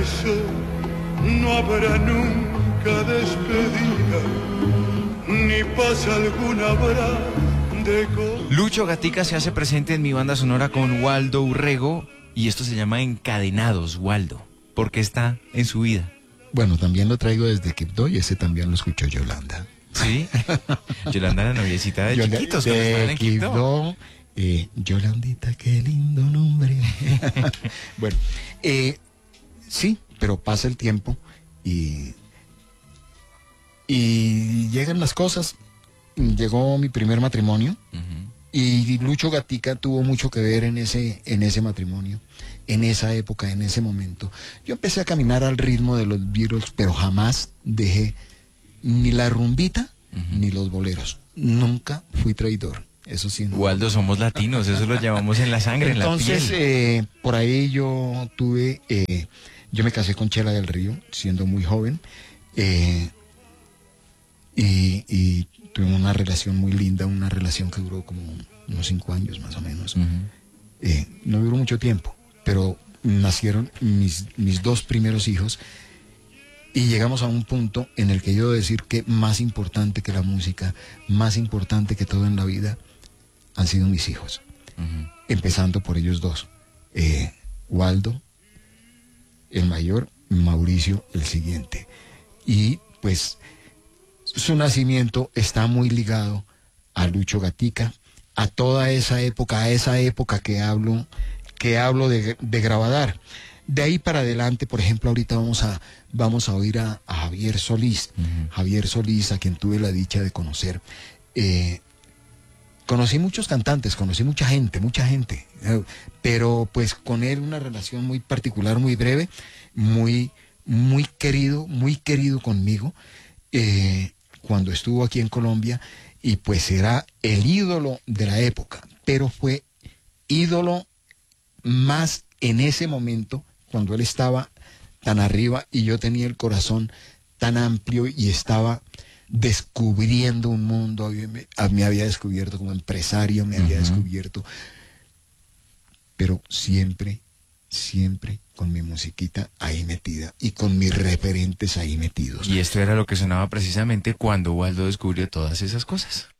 eso no habrá nunca despedida, ni paz alguna habrá de Lucho Gatica se hace presente en mi banda sonora con Waldo Urrego y esto se llama Encadenados, Waldo. ¿Por qué está en su vida? Bueno, también lo traigo desde Quibdó y ese también lo escuchó Yolanda. ¿Sí? Yolanda, la noviecita de chiquitos cuando estaban en Quibdó. Yolandita, qué lindo nombre. Bueno, sí, pero pasa el tiempo y llegan las cosas. Llegó mi primer matrimonio y Lucho Gatica tuvo mucho que ver en ese matrimonio, en esa época, en ese momento. Yo empecé a caminar al ritmo de los Beatles, pero jamás dejé ni la rumbita ni los boleros. Nunca fui traidor. Eso sí. No. Waldo, somos latinos, eso lo llevamos en la sangre, entonces, en la piel. Por ahí yo me casé con Chela del Río, siendo muy joven, y tuvimos una relación muy linda, una relación que duró como unos 5 años más o menos. No duró mucho tiempo, pero nacieron mis 2 primeros hijos y llegamos a un punto en el que yo debo decir que más importante que la música, más importante que todo en la vida, han sido mis hijos. Empezando por ellos 2. Waldo, el mayor, Mauricio, el siguiente. Y pues su nacimiento está muy ligado a Lucho Gatica, a toda esa época, que hablo de Gravadar. De ahí para adelante, por ejemplo, ahorita vamos a oír a Javier Solís. Javier Solís, a quien tuve la dicha de conocer. Conocí muchos cantantes, conocí mucha gente, pero pues con él una relación muy particular, muy breve, muy querido conmigo. Cuando estuvo aquí en Colombia, y pues era el ídolo de la época, pero fue ídolo más en ese momento, cuando él estaba tan arriba y yo tenía el corazón tan amplio y estaba descubriendo un mundo. Me había descubierto como empresario, me había descubierto, pero siempre con mi musiquita ahí metida y con mis referentes ahí metidos. Y esto era lo que sonaba precisamente cuando Waldo descubrió todas esas cosas.